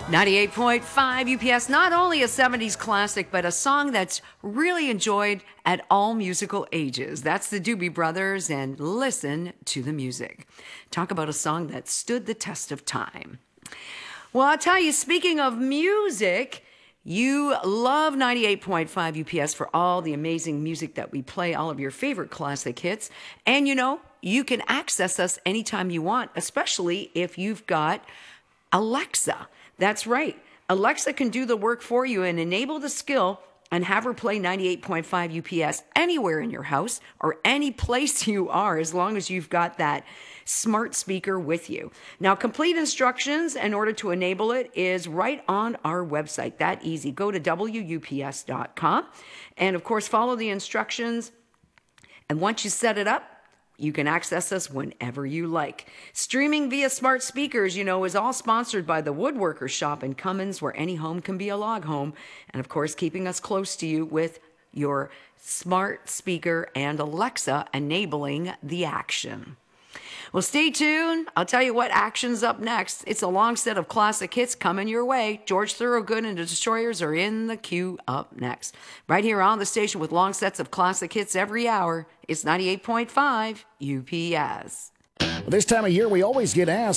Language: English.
98.5 UPS, not only a 70s classic, but a song that's really enjoyed at all musical ages. That's the Doobie Brothers, and listen to the music. Talk about a song that stood the test of time. Well, I'll tell you, speaking of music, you love 98.5 UPS for all the amazing music that we play, all of your favorite classic hits. And you know, you can access us anytime you want, especially if you've got Alexa. That's right. Alexa can do the work for you and enable the skill and have her play 98.5 UPS anywhere in your house or any place you are, as long as you've got that smart speaker with you. Now, complete instructions in order to enable it is right on our website. That easy. Go to wups.com and, of course, follow the instructions. And once you set it up, you can access us whenever you like. Streaming via smart speakers, you know, is all sponsored by the Woodworker Shop in Cummins, where any home can be a log home. And of course, keeping us close to you with your smart speaker and Alexa enabling the action. Well, stay tuned. I'll tell you what action's up next. It's a long set of classic hits coming your way. George Thorogood and the Destroyers are in the queue up next. Right here on the station with long sets of classic hits every hour. It's 98.5 UPS. This time of year, we always get asked,